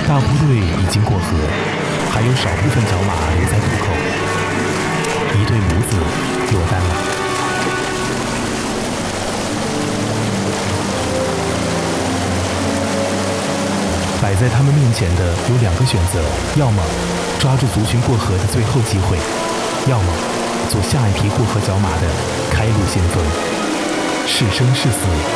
大部队已经过河，还有少部分角马留在渡口。一对母子落单了。摆在他们面前的有两个选择，要么抓住族群过河的最后机会，要么做下一批过河角马的开路先锋。是生是死